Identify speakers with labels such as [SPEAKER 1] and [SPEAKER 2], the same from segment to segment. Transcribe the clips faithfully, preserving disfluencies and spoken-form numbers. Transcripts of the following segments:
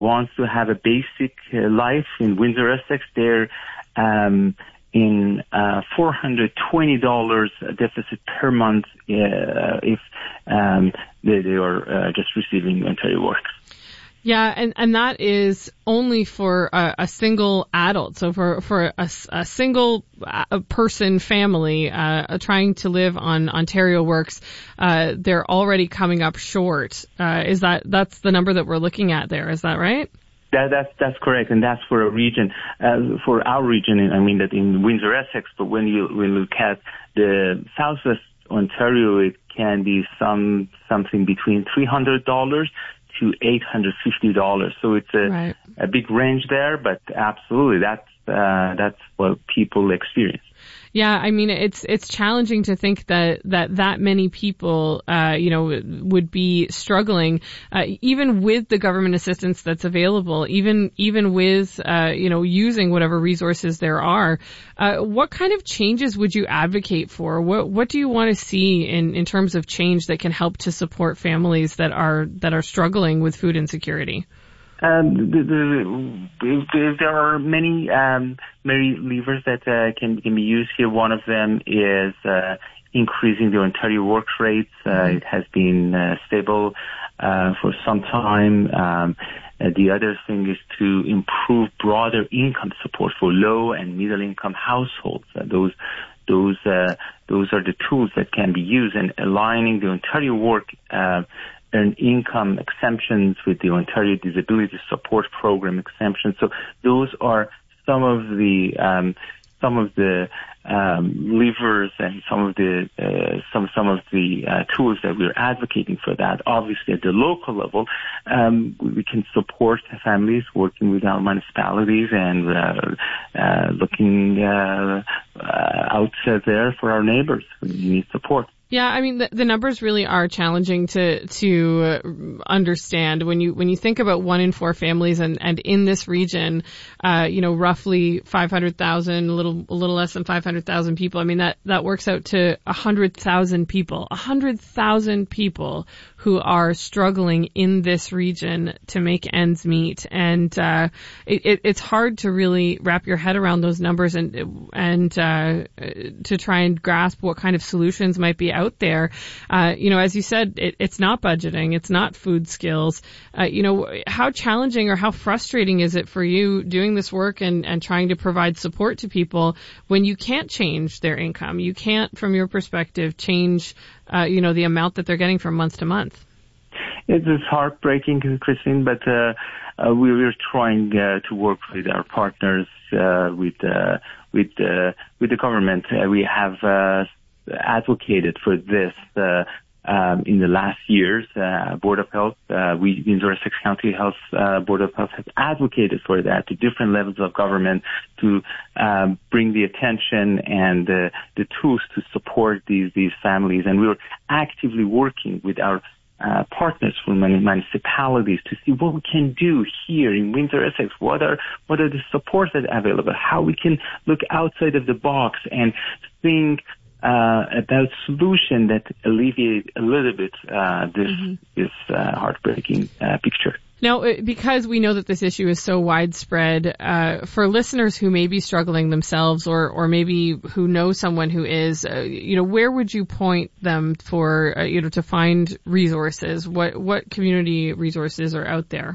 [SPEAKER 1] wants to have a basic uh, life in Windsor, Essex, they're um, in uh, four hundred twenty dollars deficit per month uh, if um, they, they are uh, just receiving Ontario Works.
[SPEAKER 2] Yeah, and, and that is only for a, a single adult. So for, for a, a single person family uh, trying to live on Ontario Works, uh, they're already coming up short. Uh, is that, that's the number that we're looking at there, is that right?
[SPEAKER 1] That, that's, that's correct, and that's for a region, uh, for our region, I mean that in Windsor, Essex, but when you, when you look at the Southwest Ontario, it can be some, something between three hundred dollars to eight hundred fifty dollars. So it's a, right. a big range there, but absolutely, that's, uh, that's what people experience.
[SPEAKER 2] Yeah, I mean, it's it's challenging to think that that, that many people, uh, you know, would be struggling, uh, even with the government assistance that's available, even even with, uh, you know, using whatever resources there are. Uh, what kind of changes would you advocate for? What what do you want to see in, in terms of change that can help to support families that are that are struggling with food insecurity?
[SPEAKER 1] Um, the, the, the, there are many, um, many levers that uh, can, can be used here. One of them is uh, increasing the Ontario Works rates. Uh, it has been uh, stable uh, for some time. Um, uh, the other thing is to improve broader income support for low and middle income households. Uh, those those uh, those are the tools that can be used, and aligning the Ontario Work uh, earned income exemptions with the Ontario Disability Support Program exemptions. So those are some of the um, some of the um, levers and some of the uh, some some of the uh, tools that we're advocating for that. Obviously, at the local level, um, we can support families working with our municipalities and uh, uh, looking uh, uh, out there for our neighbors who need support.
[SPEAKER 2] Yeah, I mean, the, the numbers really are challenging to to understand when you when you think about one in four families, and, and in this region, uh, you know, roughly five hundred thousand, a little a little less than five hundred thousand people. I mean, that that works out to one hundred thousand people, one hundred thousand people who are struggling in this region to make ends meet, and uh, it, it, it's hard to really wrap your head around those numbers and and uh, to try and grasp what kind of solutions might be out there. Uh, you know, as you said, it, it's not budgeting, it's not food skills. Uh, you know, how challenging or how frustrating is it for you doing this work and, and trying to provide support to people when you can't change their income? You can't, from your perspective, change, uh, you know, the amount that they're getting from month to month.
[SPEAKER 1] It is heartbreaking, Christine, but uh, uh, we were trying uh, to work with our partners, uh, with uh, with uh, with the government. Uh, we have uh, advocated for this uh, um, in the last years. Uh, Board of Health, uh, we, Windsor Essex County Health uh, Board of Health has advocated for that to different levels of government to um, bring the attention and uh, the tools to support these these families. And we were actively working with our Uh, partners from many municipalities to see what we can do here in Windsor, Essex. What are what are the supports that are available? How we can look outside of the box and think uh, about solution that alleviate a little bit uh, this mm-hmm. this uh, heartbreaking uh, picture.
[SPEAKER 2] Now, because we know that this issue is so widespread, uh, for listeners who may be struggling themselves or, or maybe who know someone who is, uh, you know, where would you point them for, uh, you know, to find resources? What, what community resources are out there?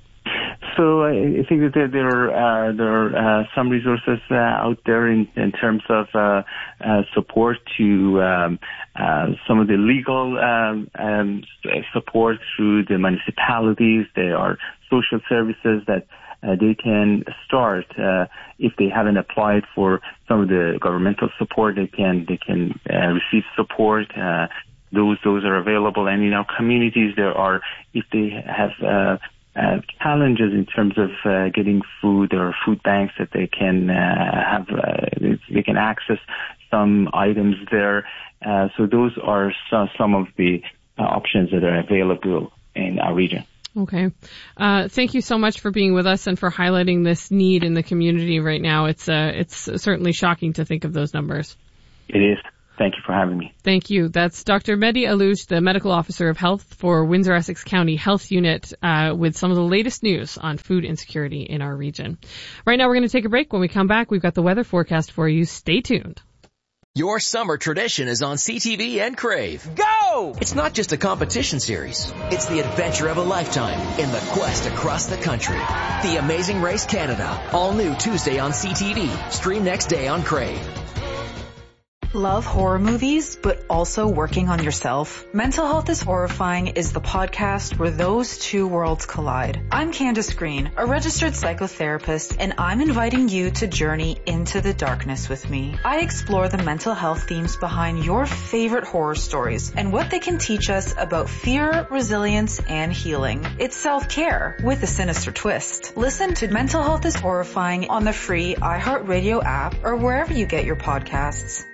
[SPEAKER 1] So I think that there, there are uh, there are uh, some resources uh, out there in, in terms of uh, uh, support to um, uh, some of the legal um, um, support through the municipalities. There are social services that uh, they can start uh, if they haven't applied for some of the governmental support. They can they can uh, receive support. Uh, those those are available, and in our communities there are, if they have Uh, Uh, challenges in terms of uh, getting food or food banks that they can uh, have, uh, they can access some items there. Uh, so those are some, some of the uh, options that are available in our region.
[SPEAKER 2] Okay. Uh, thank you so much for being with us and for highlighting this need in the community right now. It's uh, it's certainly shocking to think of those numbers.
[SPEAKER 1] It is. Thank you for having me.
[SPEAKER 2] Thank you. That's Doctor Mehdi Allouche, the Medical Officer of Health for Windsor-Essex County Health Unit, uh, with some of the latest news on food insecurity in our region. Right now we're going to take a break. When we come back, we've got the weather forecast for you. Stay tuned.
[SPEAKER 3] Your summer tradition is on C T V and Crave. Go! It's not just a competition series. It's the adventure of a lifetime in the quest across the country. The Amazing Race Canada. All new Tuesday on C T V. Stream next day on Crave.
[SPEAKER 4] Love horror movies, but also working on yourself? Mental Health is Horrifying is the podcast where those two worlds collide. I'm Candace Green, a registered psychotherapist, and I'm inviting you to journey into the darkness with me. I explore the mental health themes behind your favorite horror stories and what they can teach us about fear, resilience, and healing. It's self-care with a sinister twist. Listen to Mental Health is Horrifying on the free iHeartRadio app or wherever you get your podcasts.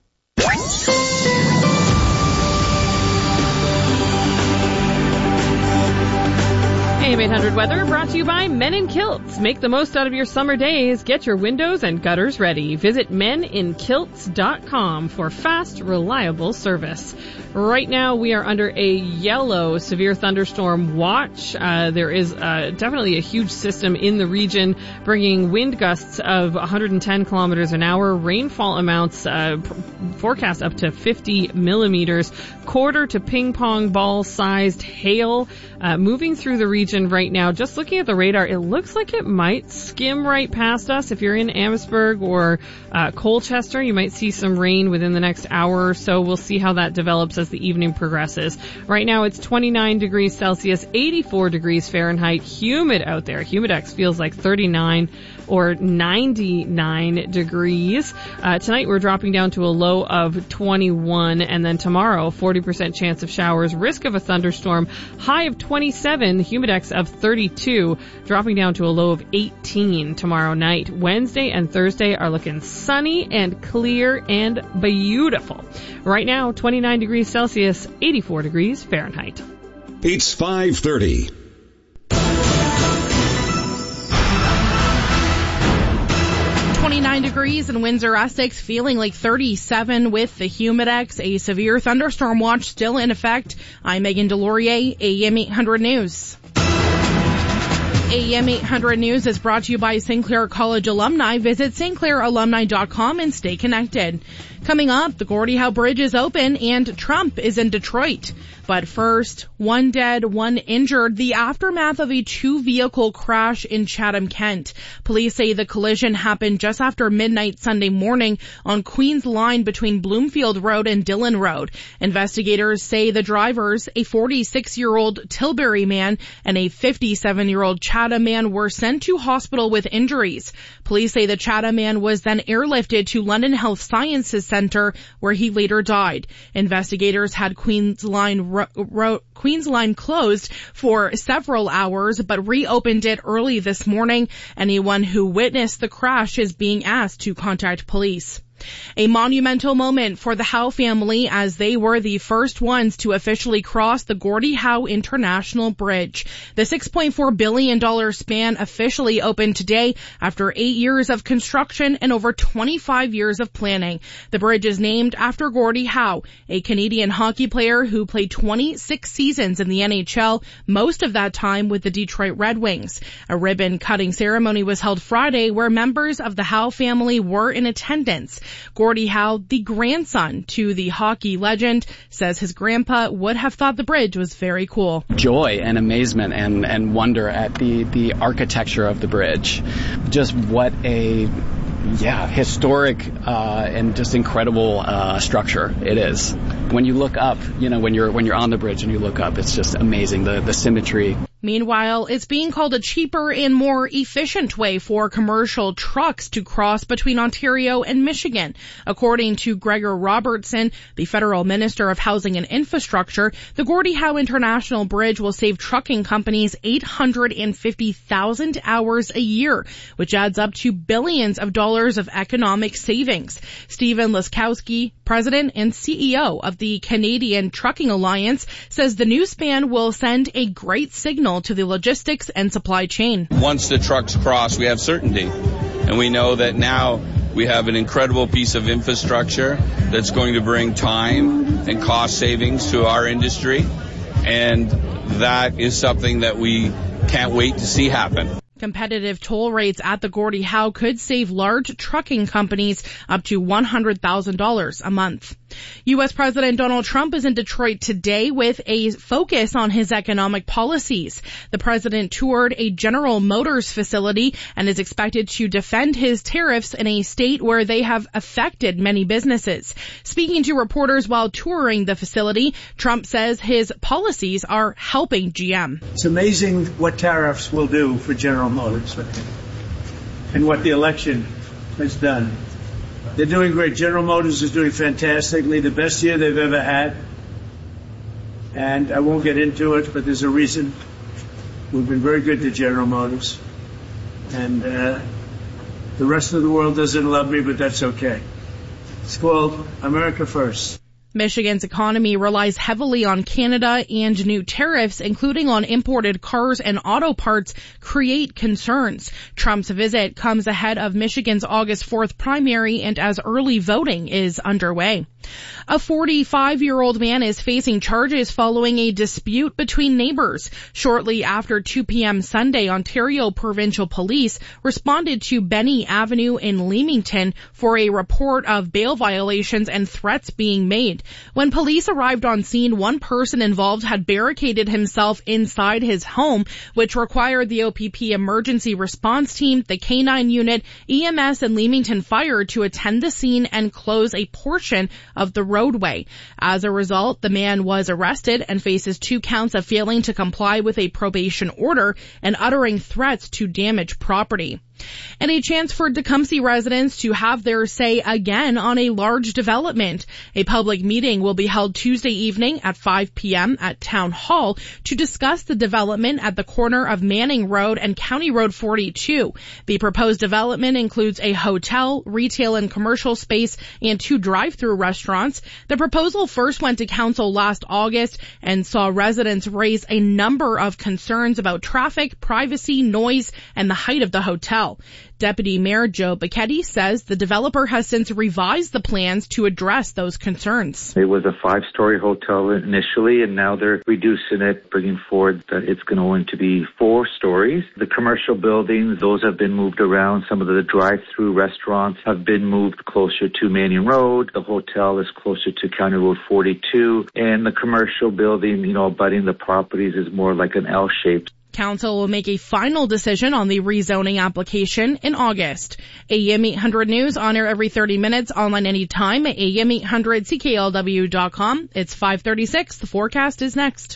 [SPEAKER 2] A M eight hundred Weather brought to you by Men in Kilts. Make the most out of your summer days. Get your windows and gutters ready. Visit men in kilts dot com for fast, reliable service. Right now, we are under a yellow severe thunderstorm watch. Uh, there is uh, definitely a huge system in the region, bringing wind gusts of one hundred ten kilometers an hour, rainfall amounts uh, forecast up to fifty millimeters, quarter to ping pong ball sized hail uh, moving through the region right now. Just looking at the radar, it looks like it might skim right past us. If you're in Amherstburg or uh, Colchester, you might see some rain within the next hour or so. We'll see how that develops as the evening progresses. Right now it's twenty-nine degrees Celsius, eighty-four degrees Fahrenheit, humid out there. Humidex feels like thirty-nine or ninety-nine degrees. Uh, tonight we're dropping down to a low of twenty-one, and then tomorrow forty percent chance of showers, risk of a thunderstorm, high of twenty-seven, humidex of thirty-two, dropping down to a low of eighteen tomorrow night. Wednesday and Thursday are looking sunny and clear and beautiful. Right now, twenty-nine degrees Celsius, eighty-four degrees Fahrenheit.
[SPEAKER 5] It's five thirty.
[SPEAKER 6] twenty-nine degrees in Windsor-Essex, feeling like thirty-seven with the humidex. A severe thunderstorm watch still in effect. I'm Megan Delorier, A M eight hundred News. A M eight hundred News is brought to you by Saint Clair College alumni. Visit st clair alumni dot com and stay connected. Coming up, the Gordie Howe Bridge is open and Trump is in Detroit. But first, one dead, one injured, the aftermath of a two-vehicle crash in Chatham, Kent. Police say the collision happened just after midnight Sunday morning on Queens Line between Bloomfield Road and Dillon Road. Investigators say the drivers, a forty-six-year-old Tilbury man and a fifty-seven-year-old Chatham man, were sent to hospital with injuries. Police say the Chatham man was then airlifted to London Health Sciences Center, where he later died. Investigators had Queens Line Ro- Ro- Queens Line closed for several hours, but reopened it early this morning. Anyone who witnessed the crash is being asked to contact police. A monumental moment for the Howe family, as they were the first ones to officially cross the Gordie Howe International Bridge. The six point four billion dollars span officially opened today after eight years of construction and over twenty-five years of planning. The bridge is named after Gordie Howe, a Canadian hockey player who played twenty-six seasons in the N H L, most of that time with the Detroit Red Wings. A ribbon-cutting ceremony was held Friday where members of the Howe family were in attendance. Gordie Howe, the grandson to the hockey legend, says his grandpa would have thought the bridge was very cool.
[SPEAKER 7] Joy and amazement and, and wonder at the, the architecture of the bridge. Just what a, yeah, historic uh, and just incredible uh, structure it is. When you look up, you know, when you're when you're on the bridge and you look up, it's just amazing, the, the symmetry.
[SPEAKER 6] Meanwhile, it's being called a cheaper and more efficient way for commercial trucks to cross between Ontario and Michigan. According to Gregor Robertson, the federal minister of Housing and Infrastructure, the Gordie Howe International Bridge will save trucking companies eight hundred fifty thousand hours a year, which adds up to billions of dollars of economic savings. Stephen Laskowski, president and C E O of the Canadian Trucking Alliance, says the new span will send a great signal to the logistics and supply chain.
[SPEAKER 8] Once the trucks cross, we have certainty. And we know that now We have an incredible piece of infrastructure that's going to bring time and cost savings to our industry, and that is something that we can't wait to see happen.
[SPEAKER 6] Competitive toll rates at the Gordie Howe could save large trucking companies up to one hundred thousand dollars a month. U S President Donald Trump is in Detroit today with a focus on his economic policies. The president toured a General Motors facility and is expected to defend his tariffs in a state where they have affected many businesses. Speaking to reporters while touring the facility, Trump says his policies are helping G M.
[SPEAKER 9] It's amazing what tariffs will do for General Motors and what the election has done. They're doing great. General Motors is doing fantastically, the best year they've ever had. And I won't get into it, but there's a reason. We've been very good to General Motors. And uh, the rest of the world doesn't love me, but that's okay. It's called America First.
[SPEAKER 6] Michigan's economy relies heavily on Canada, and new tariffs, including on imported cars and auto parts, create concerns. Trump's visit comes ahead of Michigan's August fourth primary and as early voting is underway. A forty-five-year-old man is facing charges following a dispute between neighbors. Shortly after two p.m. Sunday, Ontario Provincial Police responded to Benny Avenue in Leamington for a report of bail violations and threats being made. When police arrived on scene, one person involved had barricaded himself inside his home, which required the O P P emergency response team, the K nine unit, E M S, and Leamington Fire to attend the scene and close a portion of the roadway. As a result, the man was arrested and faces two counts of failing to comply with a probation order and uttering threats to damage property. And a chance for Tecumseh residents to have their say again on a large development. A public meeting will be held Tuesday evening at five p.m. at Town Hall to discuss the development at the corner of Manning Road and County Road forty-two. The proposed development includes a hotel, retail and commercial space, and two drive-through restaurants. The proposal first went to council last August and saw residents raise a number of concerns about traffic, privacy, noise, and the height of the hotel. Deputy Mayor Joe Bacchetti says the developer has since revised the plans to address those concerns.
[SPEAKER 10] It was a five-story hotel initially, and now they're reducing it, bringing forward that it's going to be four stories. The commercial buildings, those have been moved around. Some of the drive-through restaurants have been moved closer to Manning Road. The hotel is closer to County Road forty-two, and the commercial building, you know, abutting the properties is more like an L shape.
[SPEAKER 6] Council will make a final decision on the rezoning application in August. A M eight hundred News on air every thirty minutes, online anytime at A M eight hundred C K L W dot com. It's five thirty-six. The forecast is next.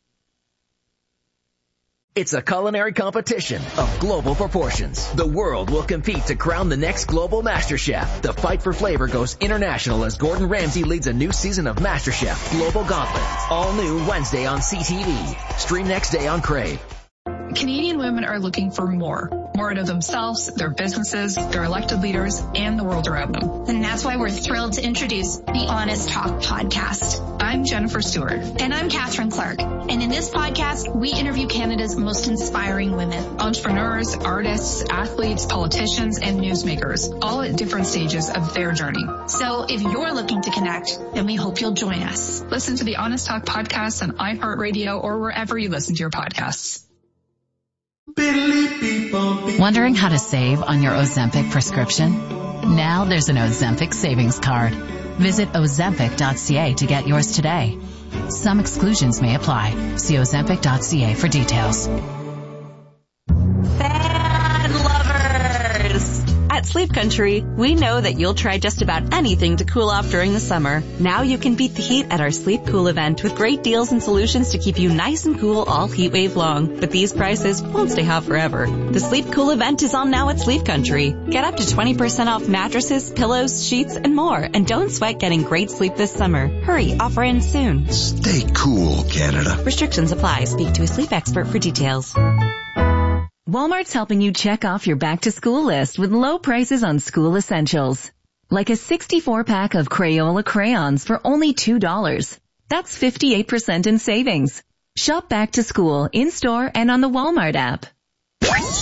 [SPEAKER 3] It's a culinary competition of global proportions. The world will compete to crown the next global MasterChef. The fight for flavor goes international as Gordon Ramsay leads a new season of MasterChef Global Gauntlet. All new Wednesday on C T V. Stream next day on Crave.
[SPEAKER 11] Canadian women are looking for more. More out of themselves, their businesses, their elected leaders, and the world around them.
[SPEAKER 12] And that's why we're thrilled to introduce the Honest Talk podcast.
[SPEAKER 11] I'm Jennifer Stewart.
[SPEAKER 12] And I'm Catherine Clark. And in this podcast, we interview Canada's most inspiring women.
[SPEAKER 11] Entrepreneurs, artists, athletes, politicians, and newsmakers, all at different stages of their journey.
[SPEAKER 12] So if you're looking to connect, then we hope you'll join us.
[SPEAKER 11] Listen to the Honest Talk podcast on iHeartRadio or wherever you listen to your podcasts.
[SPEAKER 13] Wondering how to save on your Ozempic prescription? Now there's an Ozempic savings card. Visit ozempic dot c a to get yours today. Some exclusions may apply. See ozempic dot c a for details.
[SPEAKER 14] Fan lovers! At Sleep Country, we know that you'll try just about anything to cool off during the summer. Now you can beat the heat at our Sleep Cool event with great deals and solutions to keep you nice and cool all heat wave long. But these prices won't stay hot forever. The Sleep Cool event is on now at Sleep Country. Get up to twenty percent off mattresses, pillows, sheets, and more. And don't sweat getting great sleep this summer. Hurry, offer ends soon.
[SPEAKER 15] Stay cool, Canada.
[SPEAKER 14] Restrictions apply. Speak to a sleep expert for details.
[SPEAKER 16] Walmart's helping you check off your back-to-school list with low prices on school essentials. Like a sixty-four pack of Crayola crayons for only two dollars. That's fifty-eight percent in savings. Shop back to school in-store and on the Walmart app.